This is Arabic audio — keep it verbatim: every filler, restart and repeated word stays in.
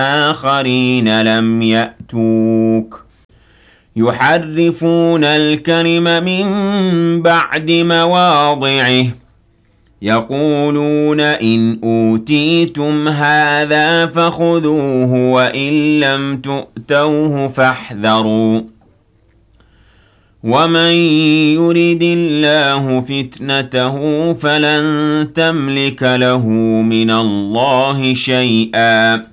آخرين لم يأتوك يحرفون الكلم من بعد مواضعه يقولون إن أوتيتم هذا فخذوه وإن لم تؤتوه فاحذروا ومن يرد الله فتنته فلن تملك له من الله شيئا